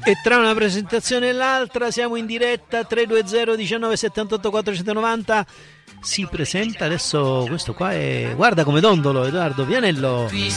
E tra una presentazione e l'altra siamo in diretta. 320 19 78 490 si presenta adesso. Questo qua è, guarda come dondolo, Edoardo Vianello.